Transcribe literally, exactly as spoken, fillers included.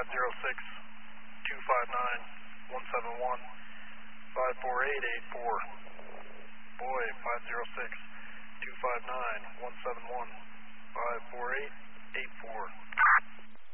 five zero six, two five nine, one seven one, five four eight eight four. Boy, five zero six, two five nine, one seven one, five four eight eight four.